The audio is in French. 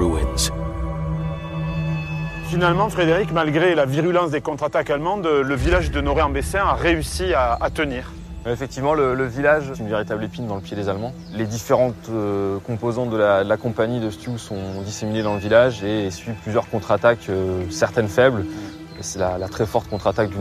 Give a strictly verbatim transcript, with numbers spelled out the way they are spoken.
ruins. Finalement, Frédéric, malgré la virulence des contre-attaques allemandes, le village de Nogent-en-Bessin a réussi à, à tenir. Effectivement, le, le village est une véritable épine dans le pied des Allemands. Les différentes euh, composantes de la, de la compagnie de Stu sont disséminées dans le village et suivent plusieurs contre-attaques, euh, certaines faibles. Et c'est la, la très forte contre-attaque du